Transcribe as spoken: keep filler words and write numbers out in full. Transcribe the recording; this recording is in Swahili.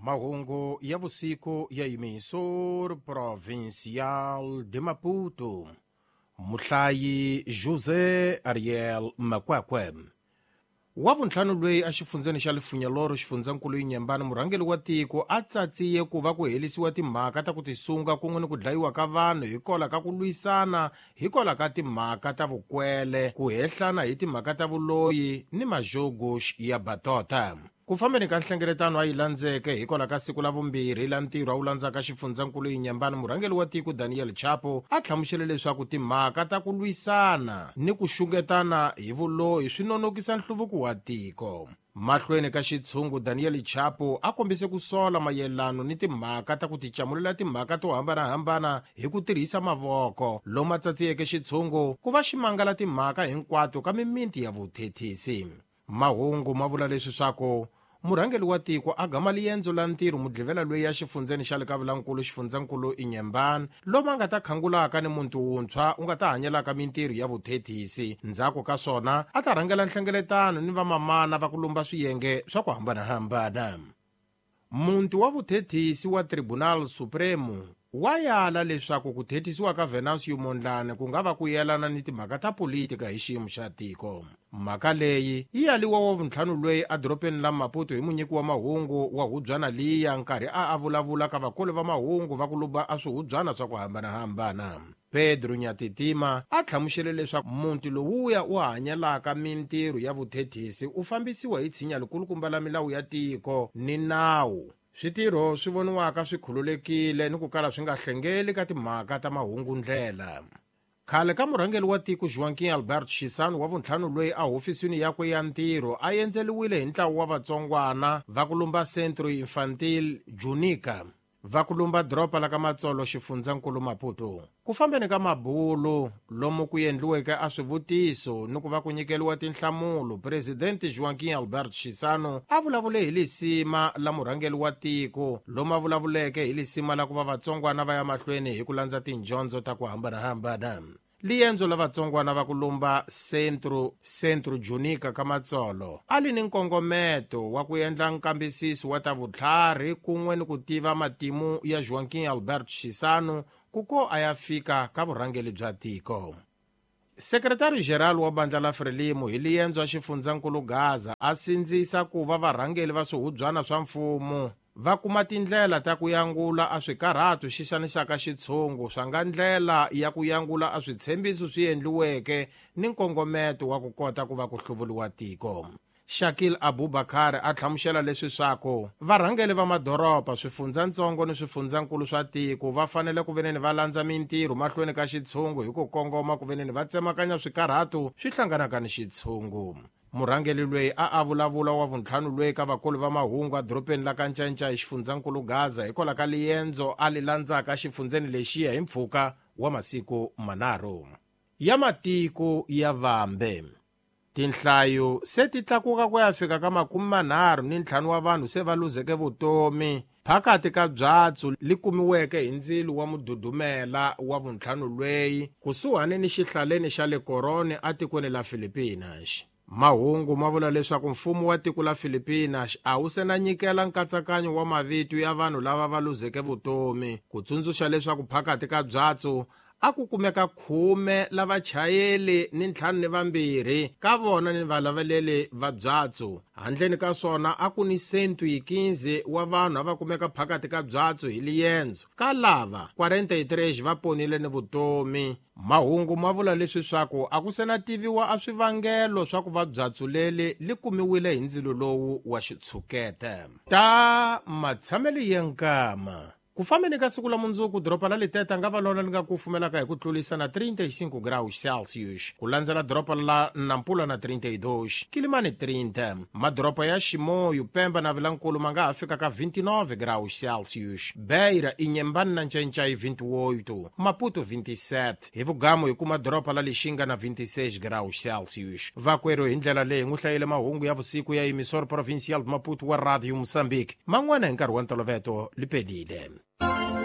Mahungu ya vusiku ya emissora provincial de Maputo. Muhlayi José Ariel Makwakwe. Wavuntlhanu lweyi a xifundzeni xa Lifunyaloro xifundzankulu Inyembani murhangeli wa tiko a tsatsiye ku va ku helisiwa timhaka ta ku tisunga kun'we ni ku dlayiwa ka vanhu hikola ka ku lwisana hikola ka timhaka ta vukwele ku hehlana hi timhaka ta vuloyi ni majogo ya batota. Ku fambeni ka nhlengeletano a yi landzeke hikola ka siku la vumbirhi la ntirho a wu landzaka xifundzankulu Inyembani murhangeli wa tiko Daniel Chapo a tlhamuxele leswaku timhaka ta ku lwisana ni ku xungetana hi vuloyi swi nonokisa nhluvuko wa tiko. Mahlweni ka xitshungu Daniel Chapo a kombise ku sola mayelano ni timhaka ta ku ticamulela timhaka to hambanahambana hi ku tirhisa mavoko lomu a tsatsiyeke xitshungu ku va xi mangala timhaka hinkwato ka mimiti ya vuthethisi. Mahungu ma vula leswi swaku murhangeli wa tiko a gama liyendzo la ntirho mudlivela lweyi ya xifundzeni xa le ka Vilankulu xifundzankulu Inyembani lomu a nga ta khangulaka ni muti wuntshwa u nga ta hanyelaka mintirho ya vuthethisi. Ndzhaku ka swona a ta rhangela nhlengeletano ni vamamana va ku lumba swiyenge swa ku hambanahambana. Muti wa vuthethisi wa Tribunal Supremo wa yala leswaku ku thethisiwa ka Venancio Mondlane ku nga va ku yelana ni timhaka ta politika hi xiyimo xa tiko. Mhaka leyi yi yaliwa wa vuntlhanu lweyi a doropeni la Maputo hi munyiki wa mahungu wa hubyana liya nkarhi a a vulavula ka vakulu va mahungu va ku lumba a swihubyana swa ku hambanahambana. Pedro Nyatitima a tlhamuxele leswaku muti lowuya u hanyelaka mintirho ya vuthethisi u fambisiwa hi tshinya likulukumba la milawu ya tiko ni nawu. Switirho swi voniwaka swi khululekile ni ku kala swi nga hlengeli ka timhaka ta mahungu ndlela. Khale ka murhangeli wa tiko Joaquim Alberto Chissano wa vuntlhanu lweyi a hofisini yakwe ya ntirho a endzeliwile hi ntlawa wa vatsongwana va ku lumba Centro Infantil Junica va ku lumba dropa la ka Matsolo xifundzankulu Maputo. Ku fambeni ka mabulu lomu ku endliweke a swivutiso ni ku va ku nyikeliwa tinhlamulo, Presidente Joaquim Alberto Chissano a vulavule hi lisima la murhangeli wa tiko lomu a vulavuleke hi lisima la ku va vatsongwana va ya mahlweni hi ku landza tindyondzo ta ku hambanahambana. Liyendzo la vatsongwana va ku lumba Centro Centro Junica ka Matsolo a li ni nkongometo wa ku endla nkambisiso wa ta vutlhari kun'we ni ku tiva matimu ya Joaquim Alberto Chissano kuko a ya fika ka vurhangeli bya tiko. Sekretari General wa bandla la Frelimo hi liyendzo a xifundzankulu Gaza a sindzisa ku va varhangeli va swihubyana swa mfumo va kuma tindlela ta ku yangula a swikarhatu xi xanixaka xitshungu swa nga ndlela ya ku yangula a switshembiso swi endliweke ni nkongometo wa ku kota ku va ku hluvuliwa tiko. Shakil Abubakar a tlhamuxela leswi swaku varhangeli va madoropa, swifundzantsongo ni swifundzakulu swa tiko va fanele ku veneni va landza mintirho mahlweni ka xitshungu hi ku kongoma ku veneni va tsemakanya swikarhatu swi hlanganaka ni xitshungu. Murhangeli lweyi a a vulavula wa vuntlhanu lweyi ka vakulu va mahungu a doropeni la ka Ncenca hi xifundzankulu Gaza hikola ka liyendzo a li landzaka xifundzeni lexiya hi mpfhuka wa masiku manharhu. Ya matiko ya Vambe. Tinhlayo se ti tlakuka ku ya fika ka makumi manharhu ni ntlhanu wa vanhu se va luzeke vutomi phakati ka byatsu li kumiweke hi ndzilo wa mududumela wa vuntlhanu lweyi kusuhani ni xihlaleni xa le Koroni a tikweni la Filipinas. Mahungu ma vula leswaku mfumo wa tiko la Filipinas a wu se na nyikela nkatsakanyo wa mavito ya vanhu lava va luzeke vutomi ku tsundzuxa leswaku phakati ka byatsu a ku kumeka khume lava chayeli ni ntlhanu ni vambirhi ka vona ni valavaleli va byatsu. Handleni ka swona a ku ni sentu hi quinze wa vanhu a va kumeka phakati ka byatsu hi liyendzo ka lava quaranta-tres va ponile ni vutomi. Mahungu ma vula leswi swaku a ku se na tiviwa a swivangelo swa ku va byatsu leli li kumiwile hi ndzilo lowu wa xitshukete. Ta matshameli ya nkama. Ku fambeni ka siku la mundzuku dropa la Liteta nga va lona li nga kufumelaka hi ku tlulisa na trinta e cinco graus Celsius, ku landzela dropa la Nampula na trinta e dois, Kilimani trinta, madropa ya Ximoyo, Pemba na Vilankulu ma nga ha fika ka vinte e nove graus Celsius, Beira, Inhambane na Ncenca hi vinte e oito, Maputo vinte e sete, hi Vugamo hi kuma dropa la Lixinga na vinte e seis graus Celsius. Vakwerhu hi ndlela leyi n'wi hlayile mahungu ya vusiku ya emissora provincial de Maputo wa Radio Moçambique, man'wana hi nkarhi wa ntolovelo lipedile.